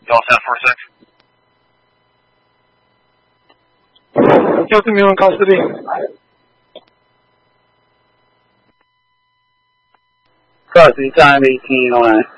Delta 46. Delta Mule in custody. Custody time 1809.